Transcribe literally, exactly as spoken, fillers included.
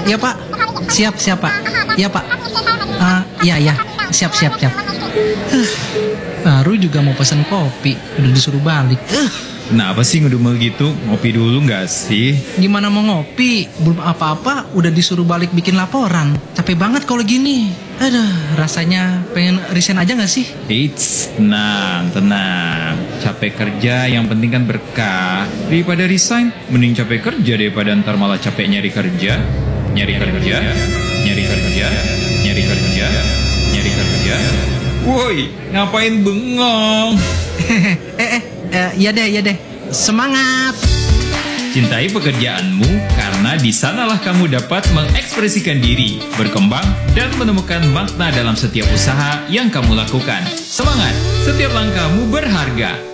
Iya Pak. Siap, siap Pak. Iya Pak. Uh, iya, iya. Siap, siap, siap. Uh, baru juga mau pesen kopi, udah disuruh balik. Uh. Kenapa sih ngedumel gitu? Ngopi dulu nggak sih? Gimana mau ngopi? Belum apa-apa, udah disuruh balik bikin laporan. Capek banget kalau gini. Aduh, rasanya pengen resign aja nggak sih? Eits, tenang, tenang. Capek kerja yang penting kan berkah. Daripada resign, mending capek kerja daripada ntar malah capek nyari kerja. Nyari kerja, nyari kerja, nyari kerja, nyari kerja. Woi, ngapain bengong? eh, eh, eh, iya deh, iya deh. Semangat! Cintai pekerjaanmu karena di sanalah kamu dapat mengekspresikan diri, berkembang, dan menemukan makna dalam setiap usaha yang kamu lakukan. Semangat! Setiap langkahmu berharga.